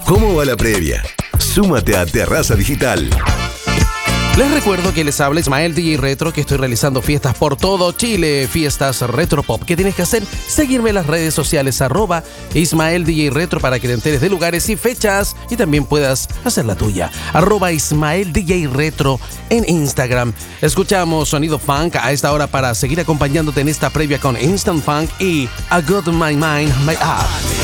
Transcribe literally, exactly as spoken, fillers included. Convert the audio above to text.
¿Cómo va la previa? Súmate a Terraza Digital. Les recuerdo que les habla Ismael D J Retro, que estoy realizando fiestas por todo Chile, fiestas Retropop. ¿Qué tienes que hacer? Seguirme en las redes sociales, arroba Ismael D J Retro, para que te enteres de lugares y fechas y también puedas hacer la tuya. Arroba Ismael D J Retro en Instagram. Escuchamos sonido funk a esta hora para seguir acompañándote en esta previa con Instant Funk y I Got My Mind, My Up.